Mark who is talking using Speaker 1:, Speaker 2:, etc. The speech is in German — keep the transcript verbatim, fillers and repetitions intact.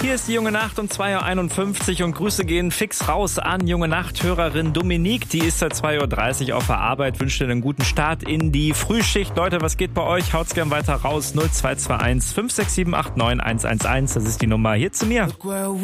Speaker 1: Hier ist die Junge Nacht um zwei Uhr einundfünfzig und Grüße gehen fix raus an Junge Nacht-Hörerin Dominique. Die ist seit zwei Uhr dreißig auf der Arbeit, wünscht dir einen guten Start in die Frühschicht. Leute, was geht bei euch? Haut's gern weiter raus. null zwei zwei eins fünf sechs sieben acht neun eins eins eins, das ist die Nummer hier zu mir.